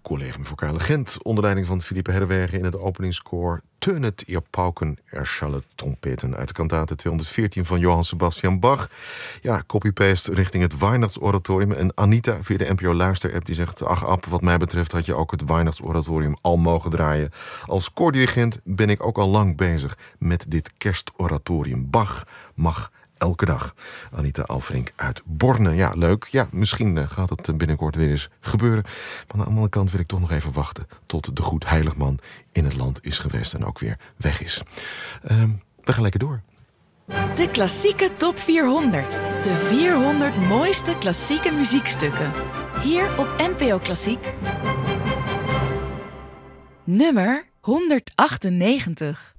Collegium Vocale Gent, onder leiding van Philippe Herwegen in het openingskoor Tönet ihr Pauken, schallen trompeten uit de kantate 214 van Johann Sebastian Bach. Ja, copy-paste richting het Weihnachtsoratorium. En Anita via de NPO Luister-app die zegt: ach Ab, wat mij betreft had je ook het Weihnachtsoratorium al mogen draaien. Als koordirigent ben ik ook al lang bezig met dit kerstoratorium. Bach mag elke dag. Anita Alfrink uit Borne. Ja, leuk. Ja, misschien gaat het binnenkort weer eens gebeuren. Maar aan de andere kant wil ik toch nog even wachten tot de goed heiligman in het land is geweest en ook weer weg is. We gaan lekker door. De klassieke top 400. De 400 mooiste klassieke muziekstukken. Hier op NPO Klassiek. Nummer 198.